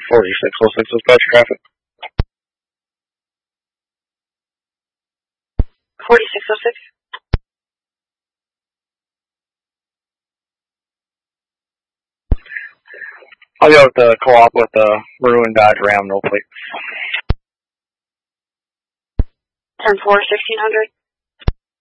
4606 is bus traffic. 4606. I'll go with the co-op with the maroon Dodge Ram, no plates. 10-4, 1600.